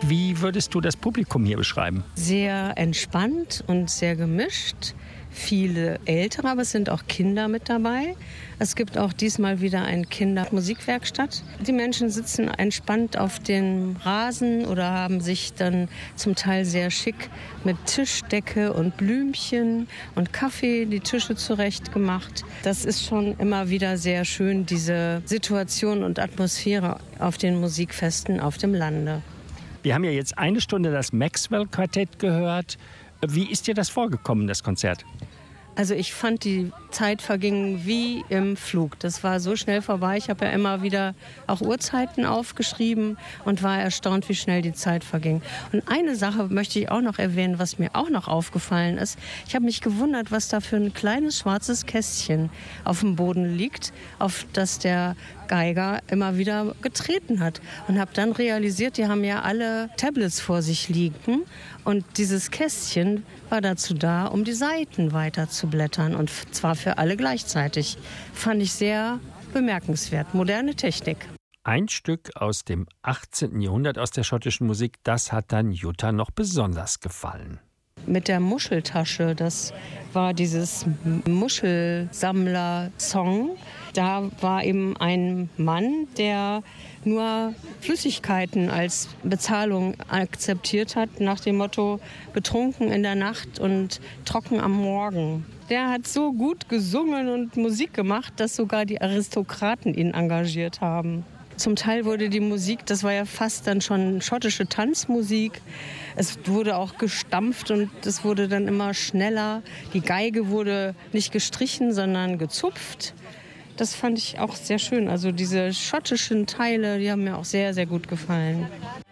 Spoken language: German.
Wie würdest du das Publikum hier beschreiben? Sehr entspannt und sehr gemischt. Viele Ältere, aber es sind auch Kinder mit dabei. Es gibt auch diesmal wieder eine Kindermusikwerkstatt. Die Menschen sitzen entspannt auf dem Rasen oder haben sich dann zum Teil sehr schick mit Tischdecke und Blümchen und Kaffee die Tische zurechtgemacht. Das ist schon immer wieder sehr schön, diese Situation und Atmosphäre auf den Musikfesten auf dem Lande. Wir haben ja jetzt eine Stunde das Maxwell-Quartett gehört. Wie ist dir das vorgekommen, das Konzert? Also ich fand, die Zeit verging wie im Flug. Das war so schnell vorbei. Ich habe ja immer wieder auch Uhrzeiten aufgeschrieben und war erstaunt, wie schnell die Zeit verging. Und eine Sache möchte ich auch noch erwähnen, was mir auch noch aufgefallen ist. Ich habe mich gewundert, was da für ein kleines schwarzes Kästchen auf dem Boden liegt, auf das der Geiger immer wieder getreten hat. Und habe dann realisiert, die haben ja alle Tablets vor sich liegen. Und dieses Kästchen war dazu da, um die Seiten weiter zu blättern. Und zwar für alle gleichzeitig. Fand ich sehr bemerkenswert. Moderne Technik. Ein Stück aus dem 18. Jahrhundert aus der schottischen Musik, das hat dann Jutta noch besonders gefallen. Mit der Muscheltasche, das war dieses Muschelsammler-Song. Da war eben ein Mann, der nur Flüssigkeiten als Bezahlung akzeptiert hat, nach dem Motto betrunken in der Nacht und trocken am Morgen. Der hat so gut gesungen und Musik gemacht, dass sogar die Aristokraten ihn engagiert haben. Zum Teil wurde die Musik, das war ja fast dann schon schottische Tanzmusik. Es wurde auch gestampft und es wurde dann immer schneller. Die Geige wurde nicht gestrichen, sondern gezupft. Das fand ich auch sehr schön. Also diese schottischen Teile, die haben mir auch sehr, sehr gut gefallen.